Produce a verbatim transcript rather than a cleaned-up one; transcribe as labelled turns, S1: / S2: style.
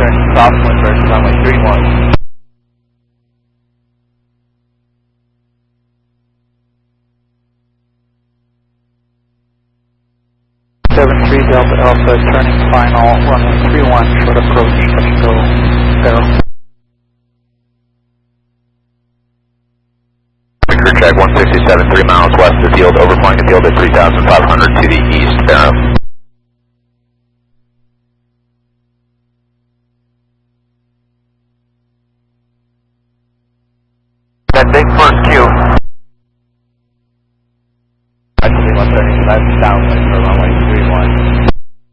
S1: turn southwest versus runway three one. seven three Delta Alpha, turning final, runway three one, short approach, touch and go, barrel.
S2: Crew check one sixty-seven, three miles west of the field, overflying the field at three thousand five hundred to the east, barrel. That big first cue.
S1: Actually one thirty-five, downwind for runway three one.